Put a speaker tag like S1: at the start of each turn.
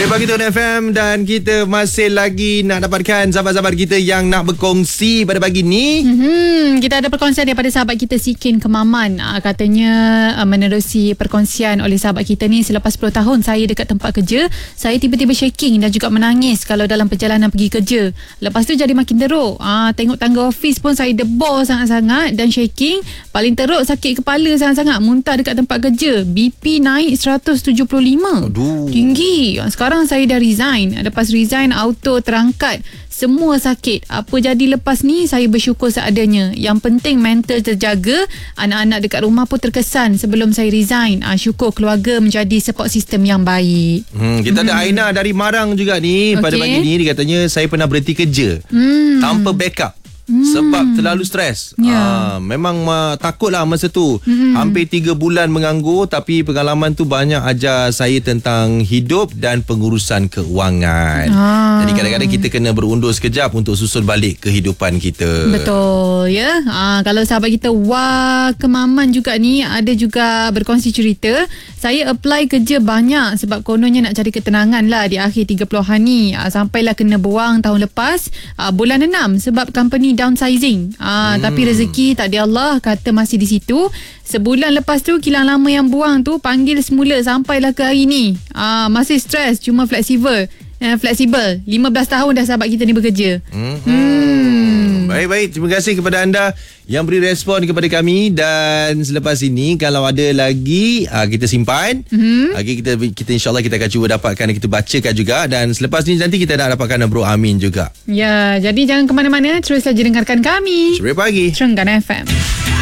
S1: Sore pagi Tun FM dan kita masih lagi nak dapatkan sahabat-sahabat kita yang nak berkongsi pada pagi ni.
S2: Kita ada perkongsian daripada sahabat kita Sikin Kemaman. Katanya menerusi perkongsian oleh sahabat kita ni, selepas 10 tahun saya dekat tempat kerja, saya tiba-tiba shaking dan juga menangis kalau dalam perjalanan pergi kerja. Lepas tu jadi makin teruk. Tengok tangga office pun saya debor sangat-sangat dan shaking. Paling teruk sakit kepala sangat-sangat, muntah dekat tempat kerja. BP naik 175.
S1: Aduh.
S2: Tinggi. Sekarang saya dah resign. Lepas resign auto terangkat. Semua sakit. Apa jadi lepas ni, saya bersyukur seadanya. Yang penting mental terjaga. Anak-anak dekat rumah pun terkesan sebelum saya resign. Syukur keluarga menjadi support system yang baik.
S1: Kita ada Aina dari Marang juga ni. Pada pagi ni dia katanya saya pernah berhenti kerja tanpa backup. Sebab terlalu stres. Memang takutlah masa tu. Hampir 3 bulan menganggur. Tapi pengalaman tu banyak ajar saya tentang hidup dan pengurusan keuangan. Jadi kadang-kadang kita kena berundur sekejap untuk susun balik kehidupan kita.
S2: Betul ya. Kalau sahabat kita Kemaman juga ni ada juga berkongsi cerita. Saya apply kerja banyak sebab kononnya nak cari ketenangan lah di akhir 30-an ni. Sampailah kena buang tahun lepas bulan 6 sebab company downsizing. Tapi rezeki tak ada Allah, kata masih di situ. Sebulan lepas tu kilang lama yang buang tu panggil semula sampailah ke hari ni. Masih stres, cuma fleksibel. 15 tahun dah sahabat kita ni bekerja.
S1: Baik-baik, terima kasih kepada anda yang beri respon kepada kami. Dan selepas ini kalau ada lagi kita simpan. Kita insyaAllah kita akan cuba dapatkan, kita bacakan juga. Dan selepas ni nanti kita nak dapatkan Bro Amin juga.
S2: Ya, jadi jangan ke mana-mana, terus saja dengarkan kami
S1: Sore pagi
S2: Trengganu FM.